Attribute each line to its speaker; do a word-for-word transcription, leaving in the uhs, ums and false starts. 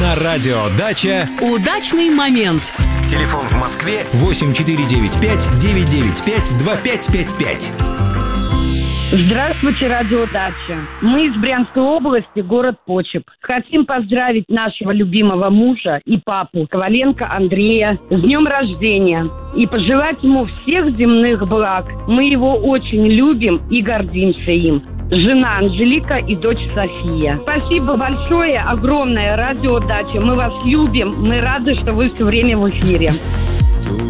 Speaker 1: На радио «Дача»
Speaker 2: удачный момент.
Speaker 1: Телефон в Москве восемь четыре девять пять девять девять пять два пять пять пять.
Speaker 3: Здравствуйте, радио «Дача». Мы из Брянской области, город Почеп. Хотим поздравить нашего любимого мужа и папу Коваленко Андрея с днем рождения и пожелать ему всех земных благ. Мы его очень любим и гордимся им. Жена Анжелика и дочь София. Спасибо большое, огромное, радио «Дача». Мы вас любим, мы рады, что вы все время в эфире.